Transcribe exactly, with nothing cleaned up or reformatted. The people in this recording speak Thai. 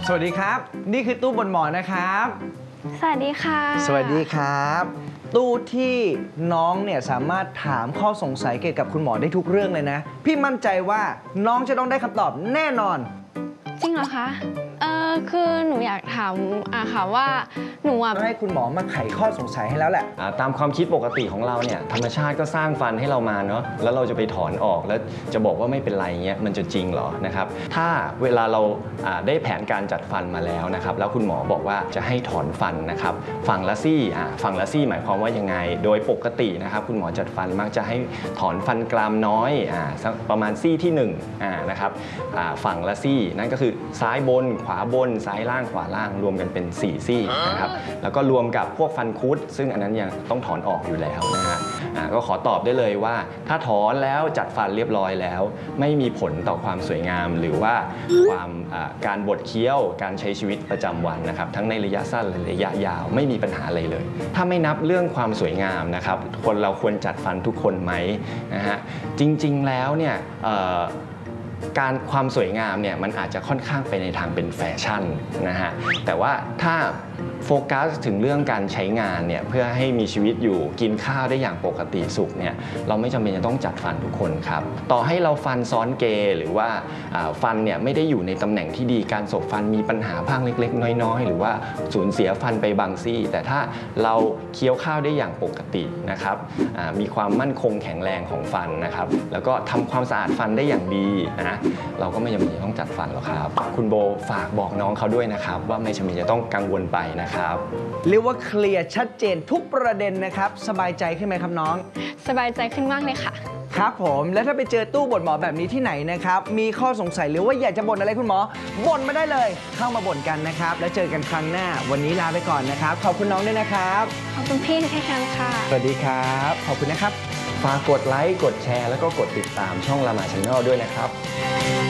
สวัสดีครับนี่คือตู้บนหมอนนะครับสวัสดีค่ะสวัสดีครับตู้ที่น้องเนี่ยสามารถถามข้อสงสัยเกี่ยวกับคุณหมอได้ทุกเรื่องเลยนะพี่มั่นใจว่าน้องจะต้องได้คำตอบแน่นอนจริงเหรอคะเออคือหนูอยากถามอ่ะค่ะว่าหนูอ่ะให้คุณหมอมาไขข้อสงสัยให้แล้วแหละตามความคิดปกติของเราเนี่ยธรรมชาติก็สร้างฟันให้เรามาเนาะแล้วเราจะไปถอนออกแล้วจะบอกว่าไม่เป็นไรเงี้ยมันจะจริงเหรอนะครับถ้าเวลาเราได้แผนการจัดฟันมาแล้วนะครับแล้วคุณหมอบอกว่าจะให้ถอนฟันนะครับฝั่งละซี่ฝั่งละซี่หมายความว่ายังไงโดยปกตินะครับคุณหมอจัดฟันมักจะให้ถอนฟันกรามน้อยอ่าประมาณซี่ที่หนึ่งอ่านะครับฝั่งละซี่นั่นก็คือซ้ายบนขวาบนซ้ายล่างขวาล่างรวมกันเป็นสี่ซี่นะครับแล้วก็รวมกับพวกฟันคุดซึ่งอันนั้นยังต้องถอนออกอยู่แล้วนะฮะก็ขอตอบได้เลยว่าถ้าถอนแล้วจัดฟันเรียบร้อยแล้วไม่มีผลต่อความสวยงามหรือว่าความการบดเคี้ยวการใช้ชีวิตประจำวันนะครับทั้งในระยะสั้นและระยะยาวไม่มีปัญหาอะไรเลยถ้าไม่นับเรื่องความสวยงามนะครับคนเราควรจัดฟันทุกคนไหมนะฮะจริงๆแล้วเนี่ยการความสวยงามเนี่ยมันอาจจะค่อนข้างไปในทางเป็นแฟชั่นนะฮะแต่ว่าถ้าโฟกัสถึงเรื่องการใช้งานเนี่ยเพื่อให้มีชีวิตอยู่กินข้าวได้อย่างปกติสุขเนี่ยเราไม่จำเป็นจะต้องจัดฟันทุกคนครับต่อให้เราฟันซ้อนเกยหรือว่าฟันเนี่ยไม่ได้อยู่ในตำแหน่งที่ดีการสบฟันมีปัญหาพังเล็กๆน้อยๆหรือว่าสูญเสียฟันไปบางซี่แต่ถ้าเราเคี้ยวข้าวได้อย่างปกตินะครับมีความมั่นคงแข็งแรงของฟันนะครับแล้วก็ทำความสะอาดฟันได้อย่างดีนะเราก็ไม่จำเป็นจะต้องจัดฟันหรอกครับคุณโบฝากบอกน้องเขาด้วยนะครับว่าไม่จำเป็นจะต้องกังวลไปนะครับเรียกว่าเคลียร์ชัดเจนทุกประเด็นนะครับสบายใจขึ้นไหมครับน้องสบายใจขึ้นมากเลยค่ะครับผมแล้วถ้าไปเจอตู้บ่นหมอแบบนี้ที่ไหนนะครับมีข้อสงสัยหรือว่าอยากจะบ่นอะไรคุณหมอบ่นมาได้เลยเข้ามาบ่นกันนะครับแล้วเจอกันครั้งหน้าวันนี้ลาไปก่อนนะครับขอบคุณน้องด้วยนะครับขอบคุณพี่ที่ให้กันค่ะสวัสดีครับขอบคุณนะครับฝากกดไลค์กดแชร์แล้วก็กดติดตามช่องลามา Channel ด้วยนะครับ